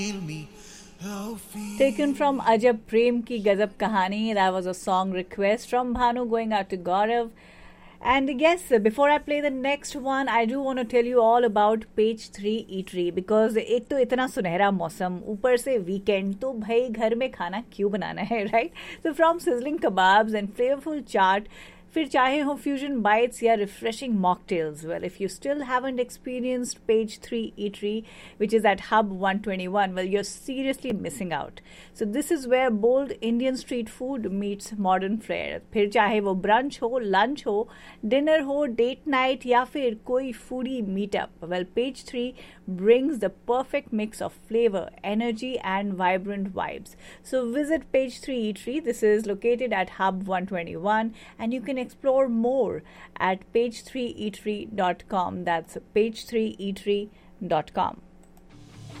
Taken from Ajab Prem Ki Gazab Kahani. That was a song request from Bhanu going out to Gaurav. And yes, before I play the next one, I do want to tell you all about Page 3 Eatery because एक तो इतना सुनहरा मौसम ऊपर से weekend तो भाई घर में खाना क्यों बनाना है right. So from sizzling kebabs and flavorful chaat, फिर चाहे हो फ्यूजन बाइट्स या refreshing mocktails. Well if you still haven't experienced page 3 eatery which is at Hub 121, well, you're seriously missing out. So this is where bold Indian street food meets modern flair. फिर चाहे वो brunch हो, lunch हो, dinner हो, date night या फिर कोई foodie meetup, well, Page 3 brings the perfect mix of flavor, energy and vibrant vibes. So visit Page 3 Eatery. This is located at Hub 121 and you can explore more at page3eatery.com. That's page3eatery.com.